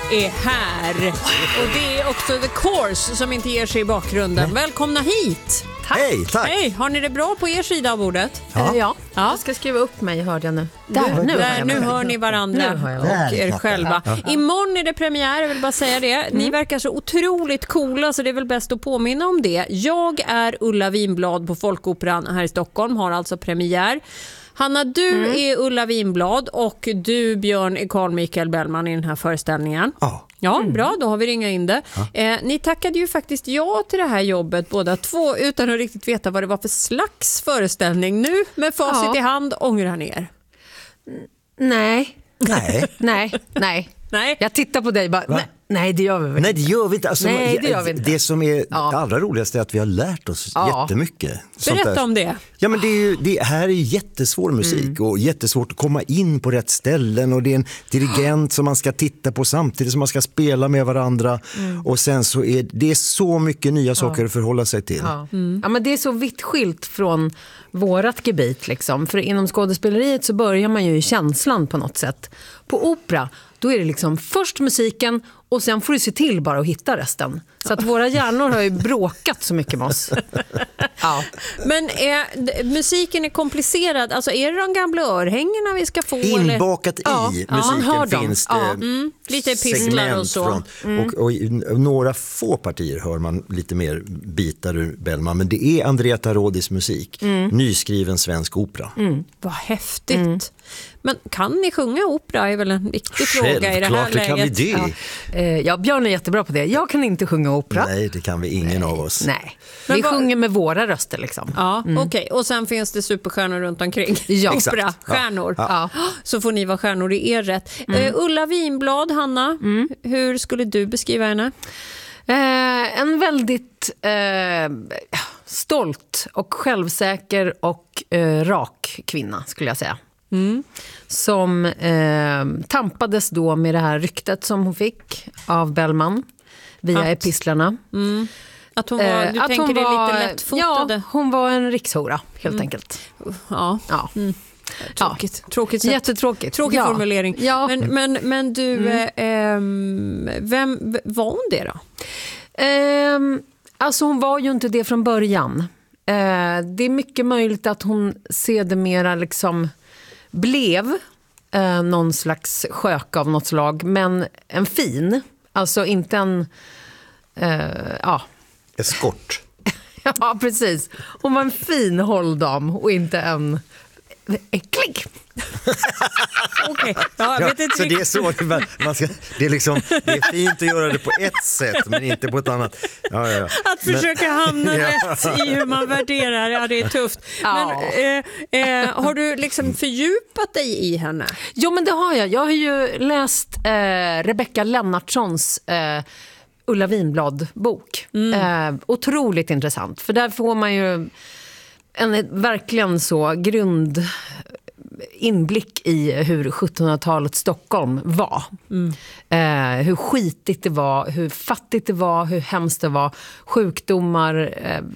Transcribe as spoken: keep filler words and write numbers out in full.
är här. Och det är också The Course som inte ger sig i bakgrunden. Välkomna hit. Tack. Hej, tack. Hej, har ni det bra på er sida av bordet? Ja. Ja. Ja. Jag ska skriva upp mig, hörde jag nu. Där, nu, nu, där, nu hör ni varandra och er själva. Ja. Imorgon är det premiär, jag vill bara säga det. Ni mm. verkar så otroligt coola, så det är väl bäst att påminna om det. Jag är Ulla Vinblad på Folkoperan här i Stockholm, har alltså premiär. Hanna, du mm. är Ulla Vinblad och du, Björn, är Carl Michael Bellman i den här föreställningen. Ja. Ja, bra, då har vi ringat in det. Ja. Eh, ni tackade ju faktiskt ja till det här jobbet båda två utan att riktigt veta vad det var för slags föreställning. Nu med facit ja. i hand ångrar ni er. Nej. Nej. nej, nej. Nej. Jag tittar på dig bara, nej, nej det gör vi väl. Nej, det gör vi inte. Alltså, nej, det gör vi inte. Det som är ja. allra roligast är att vi har lärt oss ja. jättemycket. Berätta om det. Ja, men det, är ju, det här är ju jättesvår musik mm. och jättesvårt att komma in på rätt ställen, och det är en dirigent som man ska titta på samtidigt som man ska spela med varandra mm. och sen så är det är så mycket nya saker ja. att förhålla sig till. Ja. Mm. ja, men det är så vitt skilt från vårat gebit liksom, för inom skådespeleriet så börjar man ju i känslan på något sätt. På opera, då är det liksom först musiken och sen får du se till bara att hitta resten. Så att våra hjärnor har ju bråkat så mycket med oss. Ja. Men är, musiken är komplicerad. Alltså är det de gamla örhängena vi ska få? Inbakat eller? i ja. musiken ja, finns det ja. mm. lite pistlar och så. Från, mm. och, och i några få partier hör man lite mer bitar ur Bellman. Men det är Andrea Tarodis musik. Mm. Nyskriven svensk opera. Mm. Vad häftigt. Mm. Men kan ni sjunga opera är väl en viktig fråga i det här läget. Självklart kan vi det. Ja. ja, Björn är jättebra på det. Jag kan inte sjunga opera. Nej, det kan vi ingen Nej. av oss. Nej. Vi vad... sjunger med våra röster liksom. Ja, mm. okej. Okay. Och sen finns det superstjärnor runt omkring. Ja. Operastjärnor. Ja. Ja. Så får ni vara stjärnor i er rätt. Mm. Uh, Ulla Vinblad, Hanna, mm. hur skulle du beskriva henne? Eh, en väldigt eh, stolt och självsäker och eh, rak kvinna skulle jag säga. Mm. Som eh, tampades då med det här ryktet som hon fick av Bellman via att, epistlarna. Mm. Att hon var, du eh, tänker hon det var, lite lättfotade? Ja, hon var en rikshora helt mm. enkelt. Ja, ja. Mm. Tråkigt. Ja. Tråkigt sätt. Jättetråkigt. Tråkig ja. formulering. Ja. Men, men, men du, mm. eh, vem var hon det då? Eh, alltså hon var ju inte det från början. Eh, det är mycket möjligt att hon sedermera liksom blev eh, någon slags sköka av något slag, men en fin, alltså inte en eh, ja. Eskort. Ja, precis. Hon var en fin hålldam och inte en äcklig. Okej. Okay. Ja, ja, så det är så man ska, det är liksom det är fint att göra det på ett sätt men inte på ett annat. Ja, ja, ja. Att men, försöka hamna ja. rätt i hur man värderar, ja, det är tufft. Ja. Men eh, eh, har du liksom fördjupat dig i henne? Jo, men det har jag. Jag har ju läst eh, Rebecca Lennartssons eh, Ulla Vinblad-bok. Mm. Eh, otroligt intressant, för där får man ju en verkligen så grund inblick i hur sjuttonhundratalets Stockholm var. Mm. Eh, hur skitigt det var, hur fattigt det var, hur hemskt det var. Sjukdomar, eh,